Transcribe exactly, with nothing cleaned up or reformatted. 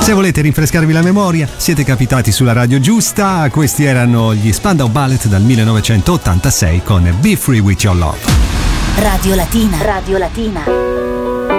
Se volete rinfrescarvi la memoria, siete capitati sulla radio giusta. Questi erano gli Spandau Ballet dal millenovecentottantasei con Be Free With Your Love. Radio Latina. Radio Latina.